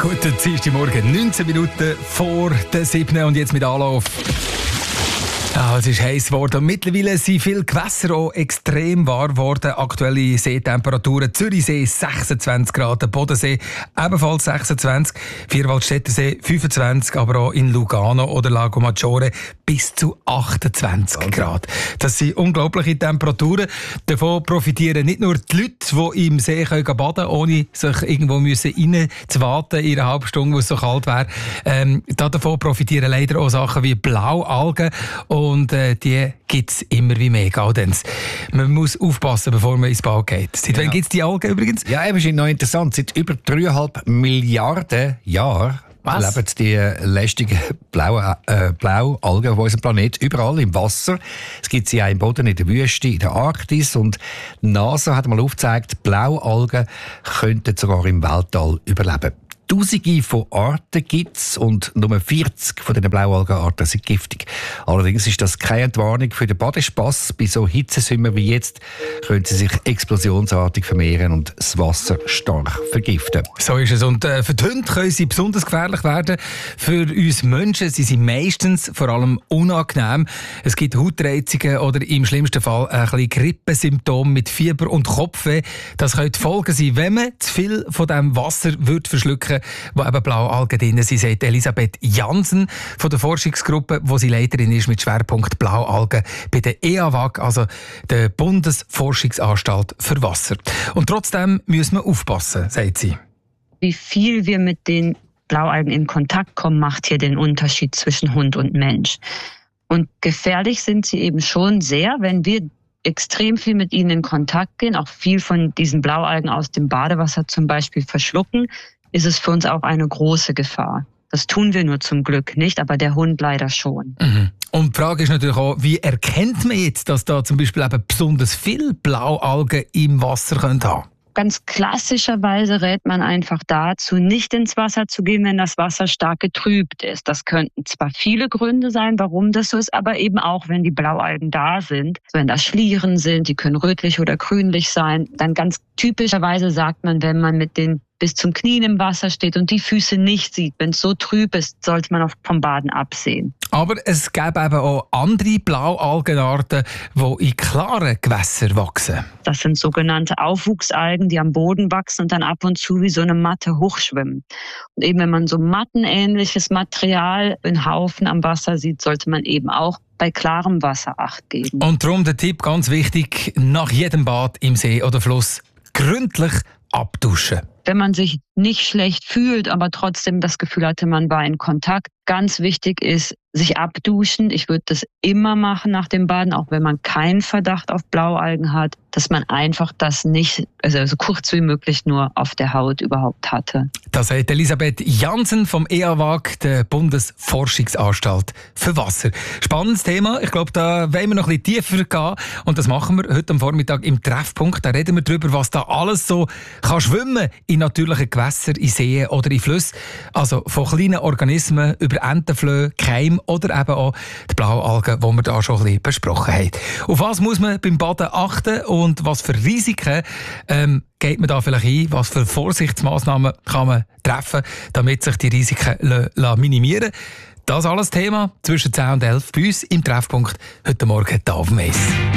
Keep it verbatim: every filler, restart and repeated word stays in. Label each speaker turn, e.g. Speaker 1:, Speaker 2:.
Speaker 1: Guten Dienstagmorgen, neunzehn Minuten vor der sieben und jetzt mit Anlauf. Ja, es ist heiß geworden. Mittlerweile sind viele Gewässer auch extrem warm geworden. Aktuelle Seetemperaturen: Zürichsee sechsundzwanzig Grad, der Bodensee ebenfalls sechsundzwanzig, Vierwaldstättersee fünfundzwanzig, aber auch in Lugano oder Lago Maggiore bis zu achtundzwanzig okay. Grad. Das sind unglaubliche Temperaturen. Davon profitieren nicht nur die Leute, die im See können baden können, ohne sich irgendwo reinzuwaten in einer halben Stunde, wo es so kalt wäre. Ähm, davon profitieren leider auch Sachen wie Blaualgen. Und äh, die gibt es immer wie mehr. Gaudenz. Man muss aufpassen, bevor man ins Bad geht. Seit wann gibt es die Algen übrigens?
Speaker 2: Ja, eben, ist noch interessant. Seit über dreieinhalb Milliarden Jahren Was? leben die lästigen blauen äh, Blaualgen auf unserem Planeten überall im Wasser. Es gibt sie auch im Boden, in der Wüste, in der Arktis. Und die NASA hat mal aufgezeigt, Blaualgen könnten sogar im Weltall überleben. Tausende von Arten gibt es und nur vierzig von diesen Blaualgenarten sind giftig. Allerdings ist das keine Entwarnung für den Badespass. Bei so Hitzesommer wie jetzt können sie sich explosionsartig vermehren und das Wasser stark vergiften.
Speaker 1: So ist es. Und äh, für die Hunde können sie besonders gefährlich werden. Für uns Menschen sie sind meistens vor allem unangenehm. Es gibt Hautreizungen oder im schlimmsten Fall ein bisschen Grippesymptome mit Fieber und Kopfweh. Das können die Folgen sein, wenn man zu viel von diesem Wasser wird verschlucken, wo eben Blaualgen drin sind, sagt Elisabeth Jansen von der Forschungsgruppe, wo sie Leiterin ist mit Schwerpunkt Blaualgen bei der E A W A G, also der Bundesforschungsanstalt für Wasser. Und trotzdem müssen wir aufpassen, sagt sie.
Speaker 3: Wie viel wir mit den Blaualgen in Kontakt kommen, macht hier den Unterschied zwischen Hund und Mensch. Und gefährlich sind sie eben schon sehr, wenn wir extrem viel mit ihnen in Kontakt gehen, auch viel von diesen Blaualgen aus dem Badewasser zum Beispiel verschlucken, ist es für uns auch eine große Gefahr. Das tun wir nur zum Glück nicht, aber der Hund leider schon.
Speaker 1: Mhm. Und die Frage ist natürlich auch, wie erkennt man jetzt, dass da zum Beispiel eben besonders viel Blaualgen im Wasser haben können?
Speaker 3: Ganz klassischerweise rät man einfach dazu, nicht ins Wasser zu gehen, wenn das Wasser stark getrübt ist. Das könnten zwar viele Gründe sein, warum das so ist, aber eben auch, wenn die Blaualgen da sind. Wenn da Schlieren sind, die können rötlich oder grünlich sein. Dann ganz typischerweise sagt man, wenn man mit den bis zum Knien im Wasser steht und die Füße nicht sieht, wenn es so trüb ist, sollte man auch vom Baden absehen.
Speaker 1: Aber es gäbe eben auch andere Blaualgenarten, die in klaren Gewässern wachsen.
Speaker 3: Das sind sogenannte Aufwuchsalgen, die am Boden wachsen und dann ab und zu wie so eine Matte hochschwimmen. Und eben wenn man so mattenähnliches Material in Haufen am Wasser sieht, sollte man eben auch bei klarem Wasser Acht geben.
Speaker 1: Und darum der Tipp, ganz wichtig, nach jedem Bad im See oder Fluss gründlich abduschen.
Speaker 3: Wenn man sich nicht schlecht fühlt, aber trotzdem das Gefühl hatte, man war in Kontakt, ganz wichtig ist, sich abduschen. Ich würde das immer machen nach dem Baden, auch wenn man keinen Verdacht auf Blaualgen hat, dass man einfach das nicht, also so kurz wie möglich nur auf der Haut überhaupt hatte.
Speaker 1: Das sagt Elisabeth Jansen vom E A W A G, der Bundesforschungsanstalt für Wasser. Spannendes Thema. Ich glaube, da wollen wir noch ein bisschen tiefer gehen. Und das machen wir heute am Vormittag im Treffpunkt. Da reden wir darüber, was da alles so kann schwimmen in natürlichen Gewässern, in Seen oder in Flüssen. Also von kleinen Organismen über Entenflöhe, Keim oder eben auch die Blaualgen, die wir da schon ein bisschen besprochen haben. Auf was muss man beim Baden achten und was für Risiken ähm, geht man da vielleicht ein? Was für Vorsichtsmaßnahmen kann man treffen, damit sich die Risiken l- l- minimieren? Das alles Thema zwischen zehn und elf bei uns im Treffpunkt heute Morgen hier auf dem Eis.